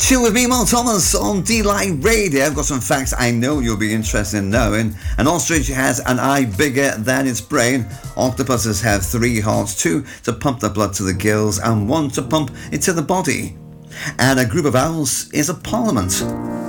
Still with me, Mark Thomas, on D-Light Radio. I've got some facts I know you'll be interested in knowing. An ostrich has an eye bigger than its brain. Octopuses have 3 hearts, 2 to pump the blood to the gills and 1 to pump it to the body. And a group of owls is a parliament.